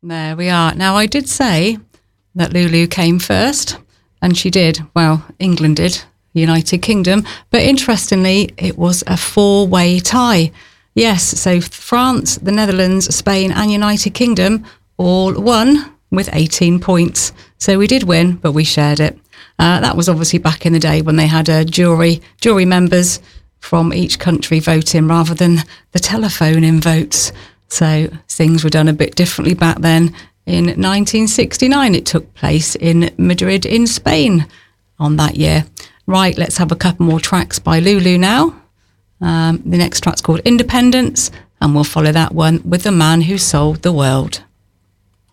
There we are. Now, I did say that Lulu came first, and she did. Well, England did, United Kingdom. But interestingly, it was a 4-way tie. Yes, so France, the Netherlands, Spain and United Kingdom all won with 18 points. So we did win, but we shared it. That was obviously back in the day when they had jury members from each country voting rather than the telephone in votes. So things were done a bit differently back then. In 1969, it took place in Madrid in Spain on that year. Right, let's have a couple more tracks by Lulu now. The next track's called Independence, and we'll follow that one with The Man Who Sold the World.